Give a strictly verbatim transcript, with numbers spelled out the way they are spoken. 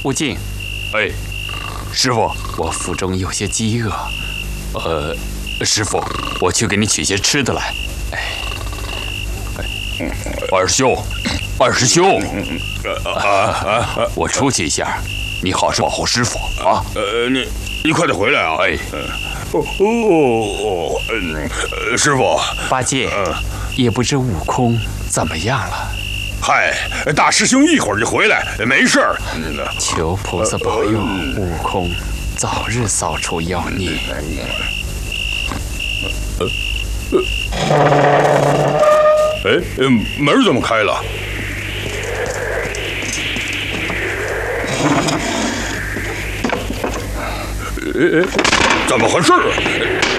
悟净， 哎，师傅， 我腹中有些饥饿。 呃，师傅，我去给你取些吃的来。哎，二师兄，二师兄，啊啊！我出去一下，你好生保护师傅啊。 呃，你你快点回来啊！ 哎， 哦哦，嗯，师傅， 八戒，也不知悟空怎么样了。 嗨，大师兄一会儿就回来，没事儿。 求菩萨保佑悟空早日扫除妖孽。 哎，门怎么开了？哎哎，怎么回事啊？